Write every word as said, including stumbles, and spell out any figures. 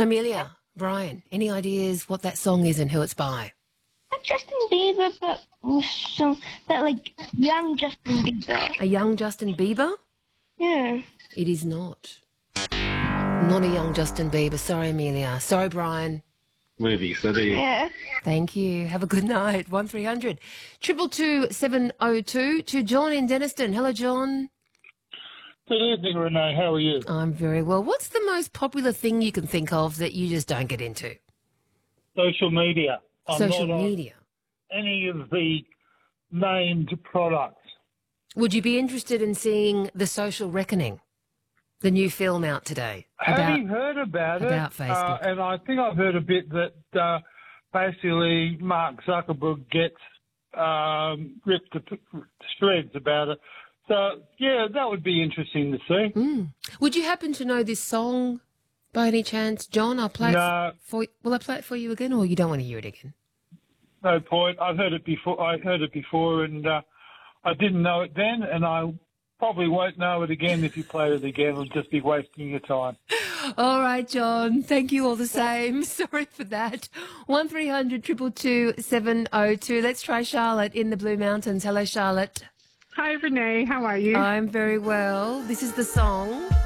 Amelia, Brian, any ideas what that song is and who it's by? Not Justin Bieber, but some that like young Justin Bieber. A young Justin Bieber? Yeah. It is not. Not a young Justin Bieber. Sorry, Amelia. Sorry, Brian. Movie, so there you Yeah. Thank you. Have a good night. One three hundred triple two seven oh two to John in Denniston. Hello, John. Good evening, Renee. How are you? I'm very well. What's the most popular thing you can think of that you just don't get into? Social media. I'm Social not media. on any of the named products. Would you be interested in seeing The Social Reckoning, the new film out today? Have about, you heard about, about it? Facebook. Uh, and I think I've heard a bit that uh, basically Mark Zuckerberg gets um, ripped to to shreds about it. So, yeah, that would be interesting to see. Mm. Would you happen to know this song by any chance, John? I'll play No. it for. Will I play it for you again, or you don't want to hear it again? No point. I've heard it before. I heard it before, and uh, I didn't know it then, and I probably won't know it again if you play it again. It'll just be wasting your time. All right, John. Thank you all the same. Sorry for that. One three hundred triple two seven oh two. Let's try Charlotte in the Blue Mountains. Hello, Charlotte. Hi, Renee. How are you? I'm very well. This is the song.